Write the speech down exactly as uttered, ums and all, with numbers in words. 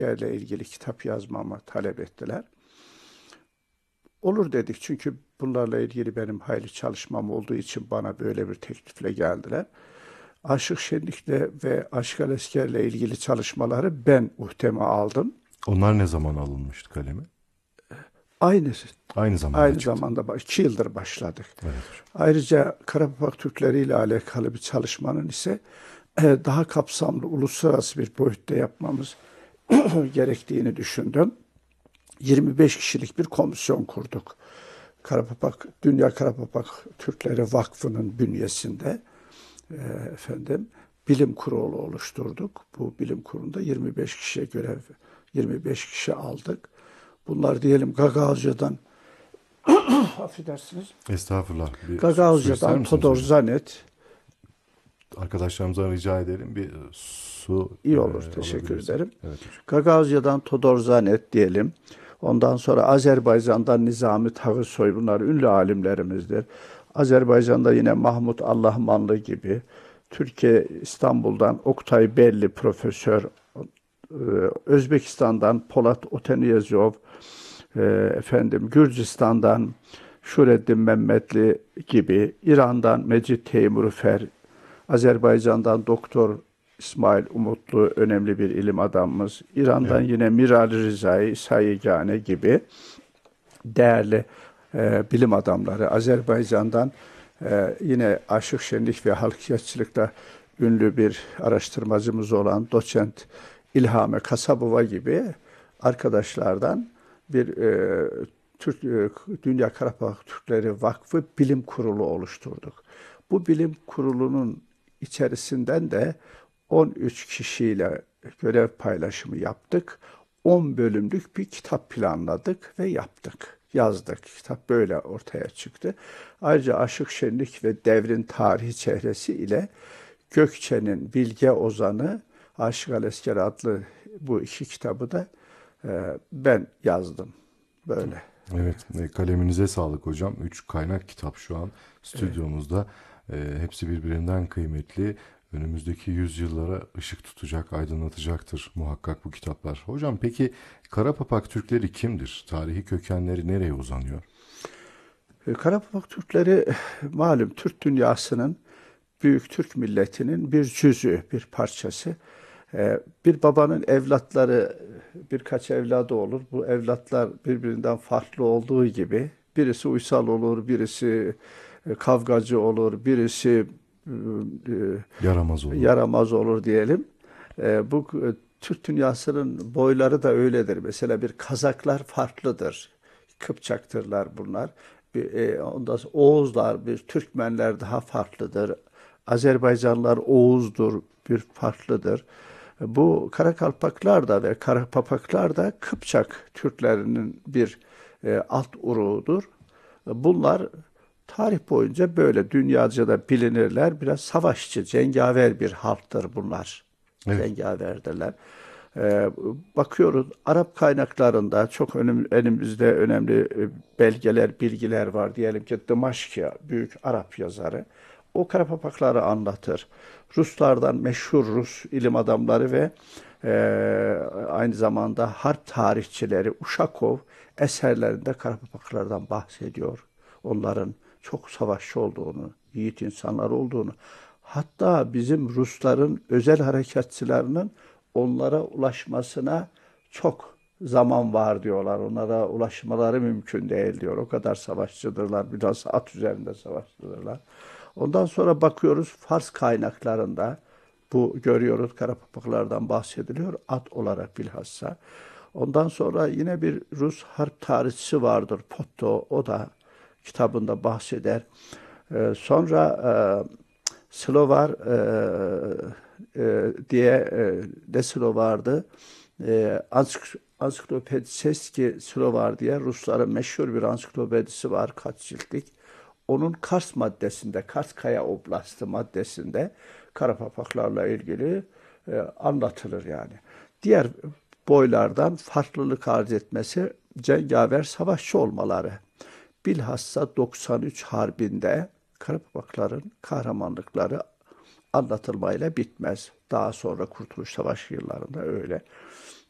ile ilgili kitap yazmamı talep ettiler. Olur dedik çünkü bunlarla ilgili benim hayli çalışmam olduğu için bana böyle bir teklifle geldiler. Aşık Şenlik'le ve Aşık Alesker'le ilgili çalışmaları ben uhdeme aldım. Onlar ne zaman alınmıştı kaleme? Aynı Aynı zamanda aynı çıktı. zamanda iki yıldır başladık. Evet hocam. Ayrıca Karapapak Türkleri ile alakalı bir çalışmanın ise e, daha kapsamlı uluslararası bir boyutta yapmamız gerektiğini düşündüm. yirmi beş kişilik bir komisyon kurduk. Karapapak, Dünya Karapapak Türkleri Vakfı'nın bünyesinde e, efendim bilim kurulu oluşturduk. Bu bilim kurulunda yirmi beş kişiye görev, yirmi beş kişi aldık. Bunlar diyelim Gagauzca'dan affedersiniz. Estağfurullah. Bir su, su ister Gagauzca'dan misiniz Todor hocam? Zanet. Arkadaşlarımıza rica edelim. Bir su e, İyi olur, teşekkür alabilirsek. ederim. Evet hocam. Gagauzca'dan Todor Zanet diyelim. Ondan sonra Azerbaycan'dan Nizami Tağısoy, bunlar ünlü alimlerimizdir. Azerbaycan'da yine Mahmut Allahmanlı gibi. Türkiye İstanbul'dan Oktay Belli profesör, e, Özbekistan'dan Polat Oteniyezov, e, efendim Gürcistan'dan Şureddin Mehmetli gibi, İran'dan Mecit Teymurifer, Azerbaycan'dan Doktor İsmail Umutlu önemli bir ilim adamımız, İran'dan Evet. yine Mirali Rizai, Sayigane gibi değerli e, bilim adamları, Azerbaycan'dan e, yine Aşık Şenlik ve halkiyatçılıkta ünlü bir araştırmacımız olan doçent İlhame Kasabova gibi arkadaşlardan bir e, Türk e, Dünya Karapak Türkleri Vakfı Bilim Kurulu oluşturduk. Bu bilim kurulunun içerisinden de on üç kişiyle görev paylaşımı yaptık. on bölümlük bir kitap planladık ve yaptık. Yazdık. Kitap böyle ortaya çıktı. Ayrıca Aşık Şenlik ve Devrin Tarihi Çehresi ile Gökçe'nin Bilge Ozanı, Aşık Alesker adlı bu iki kitabı da e, ben yazdım. Böyle. Evet. E, kaleminize sağlık hocam. Üç kaynak kitap şu an Evet. stüdyomuzda. E, hepsi birbirinden kıymetli. Önümüzdeki yüzyıllara ışık tutacak, aydınlatacaktır muhakkak bu kitaplar. Hocam peki Karapapak Türkleri kimdir? Tarihi kökenleri nereye uzanıyor? E, Karapapak Türkleri malum Türk dünyasının büyük Türk milletinin bir cüzü, bir parçası. E, bir babanın evlatları, birkaç evladı olur. Bu evlatlar birbirinden farklı olduğu gibi birisi uysal olur, birisi e, kavgacı olur, birisi Yaramaz e, olur. yaramaz olur diyelim. E, bu e, Türk dünyasının boyları da öyledir. Mesela bir Kazaklar farklıdır. Kıpçaktırlar bunlar. Bir, e, ondan sonra Oğuzlar, bir Türkmenler daha farklıdır. Azerbaycanlılar Oğuz'dur, bir farklıdır. Bu Karakalpaklar da ve Karapapaklar da Kıpçak Türklerinin bir e, alt uruğudur. Bunlar tarih boyunca böyle dünyaca da bilinirler. Biraz savaşçı, cengaver bir halktır bunlar. Evet. Cengaverdirler. Ee, bakıyoruz Arap kaynaklarında çok önüm, elimizde önemli e, belgeler, bilgiler var. Diyelim ki Dımaşkya, büyük Arap yazarı. O Karapapakları anlatır. Ruslardan meşhur Rus ilim adamları ve e, aynı zamanda harp tarihçileri Uşakov eserlerinde Karapapaklardan bahsediyor. Onların çok savaşçı olduğunu, yiğit insanlar olduğunu, hatta bizim Rusların özel harekatçılarının onlara ulaşmasına çok zaman var diyorlar. Onlara ulaşmaları mümkün değil diyor. O kadar savaşçıdırlar. Biraz at üzerinde savaşçıdırlar. Ondan sonra bakıyoruz Fars kaynaklarında bu görüyoruz Karapapaklardan bahsediliyor at olarak bilhassa. Ondan sonra yine bir Rus harp tarihçisi vardır Potto, o da kitabında bahseder. Ee, sonra e, Slovar e, e, diye e, ne Slovardı? E, Ansk Ansiklopediseski Slovar diye Rusların meşhur bir ansiklopedisi var kaç ciltlik. Onun Kars maddesinde, Karskaya Oblastı maddesinde Karapapaklarla ilgili e, anlatılır yani. Diğer boylardan farklılık arz etmesi cengaver savaşçı olmaları. Bilhassa doksan üç Harbi'nde Karapapakların kahramanlıkları anlatılmayla bitmez. Daha sonra Kurtuluş Savaşı yıllarında öyle.